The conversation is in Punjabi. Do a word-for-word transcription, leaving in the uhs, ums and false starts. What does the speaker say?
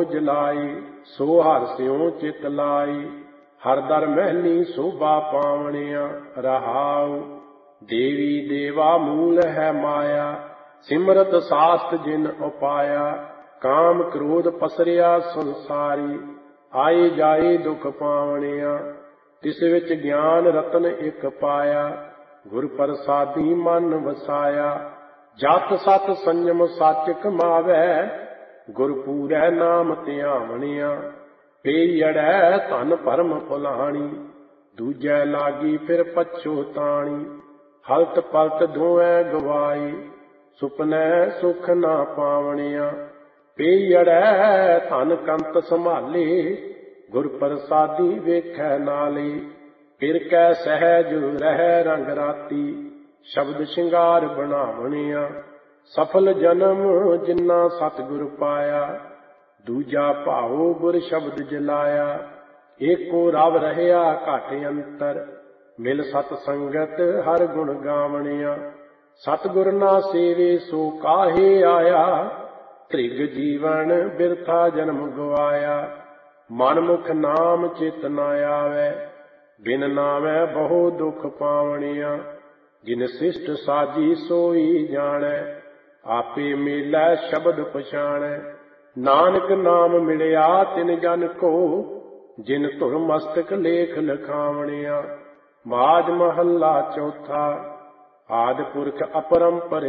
ਜਲਾਈ, ਸੋ ਹਰਿ ਸਿਉ ਚਿਤ ਲਾਈ। ਹਰ ਦਰ ਮਹਿਲੀ ਸੋਭਾ ਪਾਵਣਿਆ, ਰਹਾਉ ਦੇਵੀ ਦੇਵਾ ਮੂਲ ਹੈ ਮਾਇਆ। ਸਿਮਰਤ ਸਾਸਤ ਜਿਨ ਉਪਾਇਆ, ਕਾਮ ਕ੍ਰੋਧ ਪਸਰਿਆ ਸੰਸਾਰੀ। ਆਏ ਜਾਏ ਦੁਖ ਪਾਵਣਿਆ, ਤਿਸ ਵਿੱਚ ਗਿਆਨ ਰਤਨ ਇੱਕ ਪਾਇਆ। ਗੁਰ ਪ੍ਰਸਾਦੀ ਮਨ ਵਸਾਇਆ, ਜਤ ਸਤ ਸੰਜਮ ਸੱਚ ਕਮਾਵੈ। ਗੁਰ ਪੂਰੈ ਨਾਮ ਧਿਆਵਣਿਆ, ਪੇਈੜੈ ਧਨ ਭਰਮ ਭੁਲਾਣੀ। ਦੂਜੈ ਲਾਗੀ ਫਿਰ ਪਛੋਤਾਣੀ, ਹਲਤ ਪਲਤ ਦੋਵੇਂ ਗਵਾਈ। ਸੁਪਨੈ ਸੁਖ ਨਾ ਪਾਵਣਿਆ, ਪੇਈੜੈ ਧਨ ਕੰਤ ਸੰਭਾਲੇ। ਗੁਰ ਪ੍ਰਸਾਦੀ ਵੇਖੈ ਨਾਲੇ, ਫਿਰ ਕੈ ਸਹਿਜ ਰਹਿ ਰੰਗ ਰਾਤੀ। ਸ਼ਬਦ ਸ਼ਿੰਗਾਰ ਬਣਾਵਣਿਆ, ਸਫਲ ਜਨਮ ਜਿਨਾ ਸਤਿਗੁਰ ਪਾਇਆ। ਦੂਜਾ ਭਾਉ ਗੁਰ ਸ਼ਬਦ ਜਲਾਇਆ, ਏਕੋ ਰਵ ਰਹਿਆ ਘਟ ਅੰਤਰ। ਮਿਲ ਸਤ ਸੰਗਤ ਹਰ ਗੁਣ ਗਾਵਣਿਆ, ਸਤਿਗੁਰ ਨਾ ਸੇਵੇ ਸੋ ਕਾਹੇ ਆਇਆ। ਤ੍ਰਿਗ ਜੀਵਨ ਬਿਰਥਾ ਜਨਮ ਗਵਾਇਆ, ਮਨਮੁਖ ਨਾਮ ਚਿਤ ਨਾ ਆਵੈ। ਬਿਨ ਨਾਮੈ ਬਹੁ ਦੁਖ ਪਾਵਣਿਆ, ਜਿਨ ਸਿਸ਼ਟ ਸਾਜੀ ਸੋਈ ਜਾਣੈ। ਆਪੇ ਮੇਲੈ ਸ਼ਬਦ ਪਛਾਣੈ, ਨਾਨਕ ਨਾਮ ਮਿਲਿਆ ਤਿਨ ਜਨ ਕੋ। ਜਿਨ ਧੁਰ ਮਸਤਕ ਲੇਖ ਲਿਖਾਵਣਿਆ। ਬਾਜ ਮਹੱਲਾ ਚੌਥਾ। ਆਦਿ ਪੁਰਖ ਅਪਰੰਪਰ